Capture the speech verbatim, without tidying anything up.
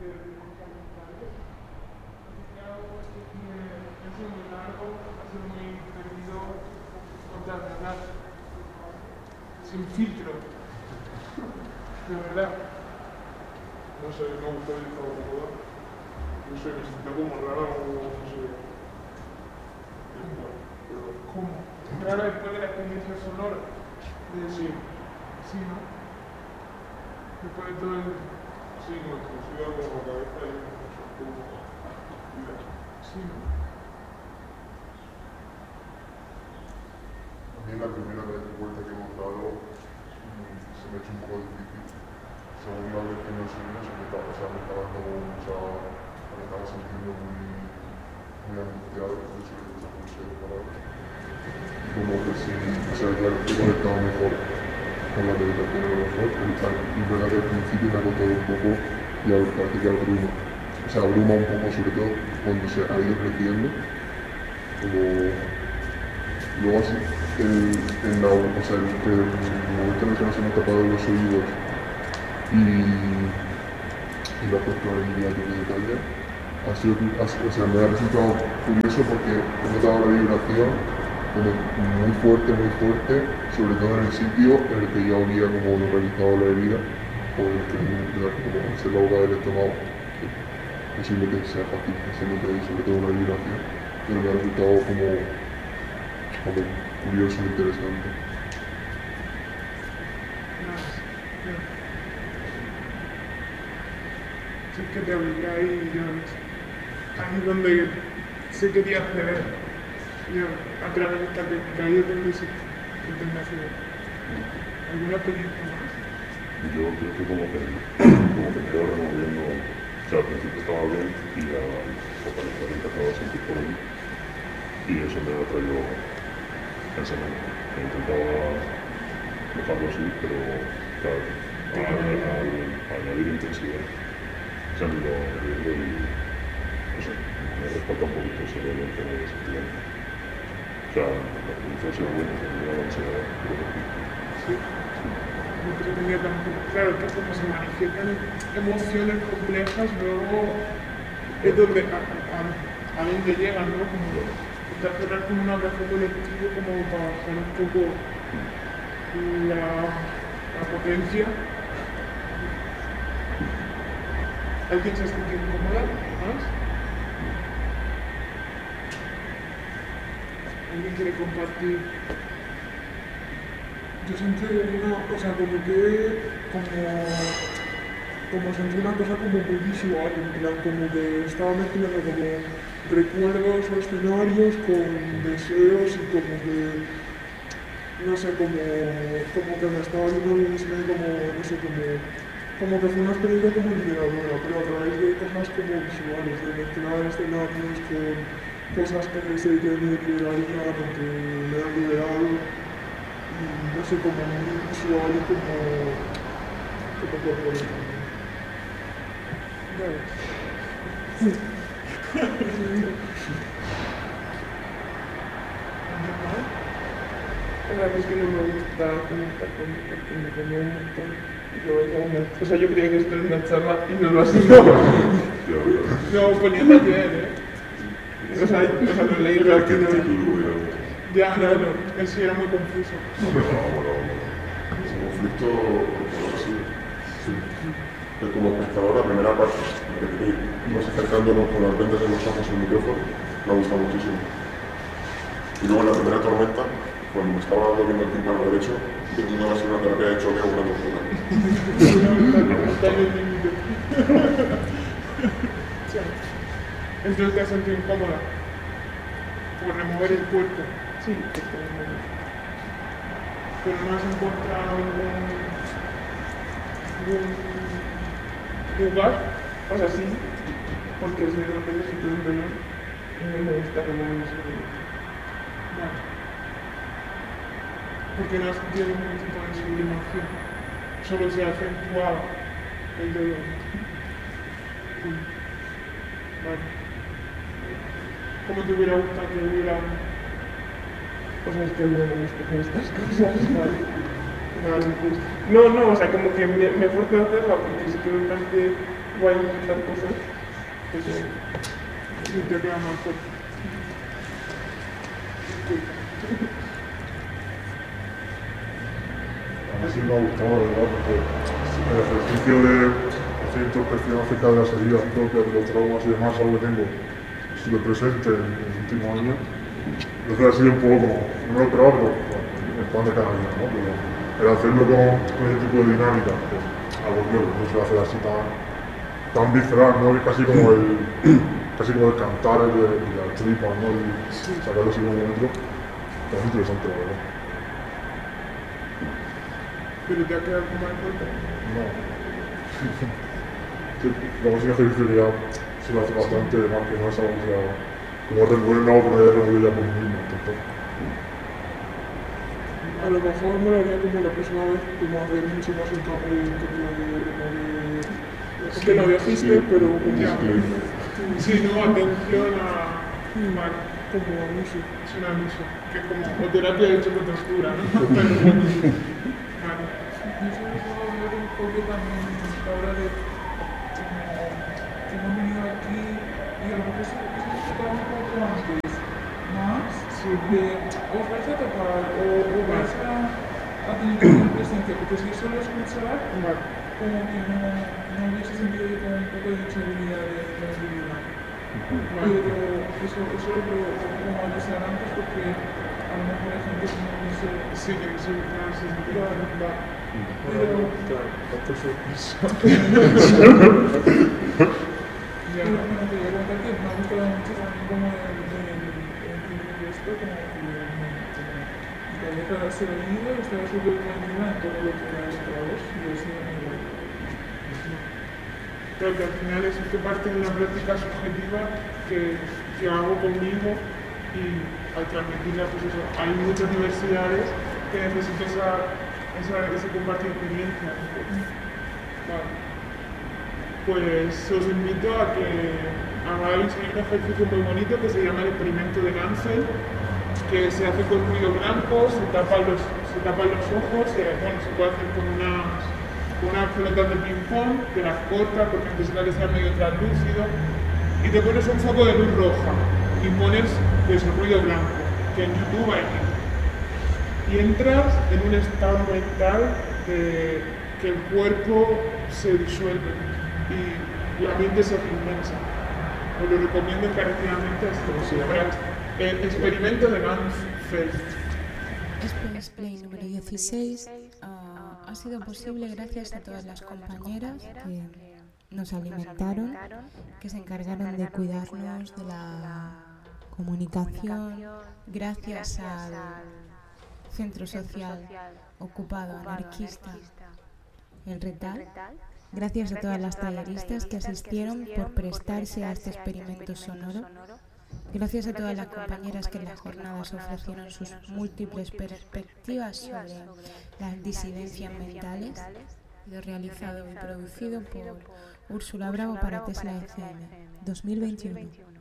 de recursos ambientales. Así que algo es que ha sido muy largo, ha sido muy perdido, contra verdad, sin filtro, de verdad. No sé, me gusta el estado cómoda. No sé, me siento como rara o no sé. ¿Cómo? Rara después de la experiencia sonora. De... Sí. Sí, ¿no? Después de todo el... Sí, me consigo como la cabeza y me siento como... Sí, ¿no? A mí la primera vez de vuelta que hemos dado se me ha hecho un poco difícil. Según la vez que me subí, se me estaba, o sea, me estaba dando mucha... me estaba sintiendo muy... muy angustiado, por eso que se puse de palabras. Como que sí, o sea, claro, he conectado mejor con la meditación a lo mejor, y es verdad que al principio me ha costado un poco y ahora parece que abruma. O sea, abruma un poco, sobre todo cuando se ha ido creciendo, como... Luego así, en, en la, o sea, en el momento en el que nos hemos tapado los oídos y, y lo ha puesto en la lluvia de talla, ha sido, ha, o sea, me ha resultado curioso porque he notado la vibración como muy fuerte, muy fuerte, sobre todo en el sitio en el que ya había como localizado la herida, o en el que como se la boca del estómago, que posiblemente sea fácil que se note ahí sobre todo una vibración, pero me ha resultado como, como curioso e interesante. Sí, es que te obliga ahí, yo, ahí es donde se quería acceder, yo, a través de esta técnica, ahí es donde se internacional. ¿Alguna pregunta más? Yo creo que como que, como que me quedo removiendo, o sea, al principio estaba bien y ya focalizar empezaba a sentir por ahí y eso me ha traído pensamiento. He intentado dejarlo así, pero claro, al, al, al añadir intensidad se han ido abriendo y no sé, me respalta un poquito ese dolor que me sentía. O sea, la experiencia ha sido buena, me da la ansiedad, pero sí. No creo que tenía tampoco. Claro, que como se manifiestan emociones complejas, luego es donde a, a, a donde llegan, ¿no? Como intentar como un abrazo colectivo como para bajar un poco la, la potencia. ¿Alguien se siente incómoda? ¿Más? ¿Alguien quiere compartir? Yo sentí una cosa como que, como, como sentí una cosa como muy visual, en plan como que estaba mezclando como recuerdos o escenarios con deseos y como que, no sé, como, como que me estaba viendo bien, como, no sé, como, como que fue una experiencia como liberadora, pero a través de cosas como visuales, de mezclar escenarios con cosas que sé que me liberarían o que me han liberado. No sé, como muy visual y como... como corporal. Vale. Sí. La verdad es que no me gusta conectar con él porque me ponía un montón. Y luego ya una... O sea, yo creía que esto era una charla y no lo ha sido. No, ponía taller, ¿eh? O sea, o sea, lo leí rápido. Ya, no, no, él sí era muy confuso. No, pero vamos, vamos. El conflicto, sí, sí. Pero como espectador, la primera parte, en la que ibas acercándonos con las vendas en los ojos al micrófono, me ha gustado muchísimo. Y luego en la primera tormenta, cuando me estaba doliendo el tímpano derecho, intentando hacer una terapia de choque a una persona. Entonces te has sentido incómoda por remover el cuerpo. Sí, pero no has encontrado ningún, ningún lugar, o sea, sí, porque es de donde necesito un dolor y no me gusta remover ese dolor. Vale. Porque no has sentido ningún tipo de sublimación, solo se ha acentuado el dolor. Sí. Vale. ¿Cómo te hubiera gustado que hubiera cosas que no me gustan con estas cosas? Vale. Vale, pues. No, no, o sea, como que me, me fuerza a hacerla porque sí que me parece vaya a empezar cosas, pues Y te queda más fuerte. A mí sí me ha gustado, de verdad, porque el ejercicio de hacer introspección acerca de las heridas propias, de los traumas y demás, algo que tengo súper presente en, en los últimos años. Entonces ha sido un poco como, no me lo esperaba, pero bueno, el pan de cada día, ¿no? Pero el hacerlo con, con ese tipo de dinámica, pues algo nuevo, no se va a hacer así tan, tan visceral, ¿no? Es casi como el, casi como el cantar el de, de la tripa, ¿no? Y sacarlo así como dentro. Es interesante, la verdad. Pero te ha quedado como en cuenta. No. Sí, como es un ejercicio que ya se lo hace bastante, además que no es algo que sea como remover algo que me haya removido ya por mí mismo. Entonces, a lo mejor me lo haría como la próxima vez, como hacer mucho más hincapié en que lo de remover. Sí, Que lo dijiste, sí, pero como, ya. Sí, no, atención a. Vale, como no sé. es un aviso. Que es como o terapia de choque textura, ¿no? Pero bueno. Vale. Yo solo puedo ver un poco también ahora de como que hemos venido aquí y a lo mejor se se nos tocaba un poco antes, más Sí. de os vais a tocar o, o vais a, a tener una presencia, porque si solo escuchar, Vale. como que no, no hubiese sentido yo como un poco de inseguridad de tranquilidad. Vale. Pero eso, eso lo puedo como avisar antes porque a lo mejor hay gente que no dice, Sí, que sí, no, sí, sí, claro, va. pero Claro, tanto sorpresa. Ya. Pero bueno, te voy a contar que me ha gustado mucho también como el, el, el primer gesto, como que me, me había quedarse venido, estaba súper tranquila en todo lo que era el trabajo y así me iba. Creo que al final es que parte de una práctica subjetiva que, que hago conmigo y al transmitirla, pues eso, hay muchas universidades que necesitan esa, esa, ese compartir experiencia. Vale. Pues os invito a que hagáis un ejercicio muy bonito que se llama el experimento de Gansel, que se hace con ruido blanco, se tapan los, se tapan los ojos, se, bueno, se puede hacer con unas, con unas pelotas de ping-pong, te las cortas porque necesitas que sea medio translúcido, y te pones un foco de luz roja y pones pues, el ruido blanco, que en YouTube hay. Y entras en un estado mental de que el cuerpo se disuelve y la mente se hace inmensa. Os lo recomiendo encarecidamente. ¿Cómo se llama? El experimento de Mansfeld. Este display número dieciséis uh, ha sido posible gracias a todas las compañeras que nos alimentaron, que se encargaron de cuidarnos de la comunicación, gracias al centro social ocupado anarquista El Retal, gracias a todas las talleristas que asistieron por prestarse a este experimento sonoro, gracias a todas las compañeras que en las jornadas ofrecieron sus múltiples perspectivas sobre las disidencias mentales, sido realizado y producido por Úrsula Bravo para Tesla F M dos mil veintiuno.